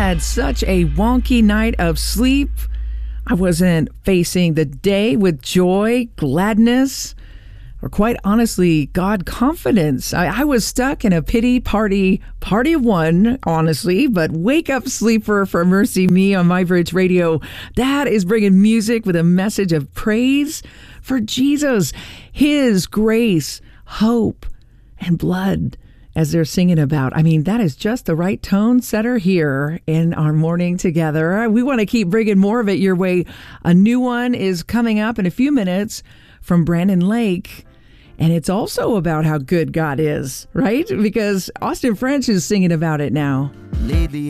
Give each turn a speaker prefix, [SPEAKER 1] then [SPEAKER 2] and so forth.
[SPEAKER 1] had such a wonky night of sleep. I wasn't facing the day with joy, gladness, or quite honestly, God confidence. I was stuck in a pity party of one, honestly, but wake up sleeper for Mercy Me on MyBridge Radio. That is bringing music with a message of praise for Jesus, His grace, hope, and blood. As they're singing about. I mean, that is just the right tone setter here in our morning together. We want to keep bringing more of it your way. A new one is coming up in a few minutes from Brandon Lake. And it's also about how good God is, right? Because Austin French is singing about it now.
[SPEAKER 2] Lately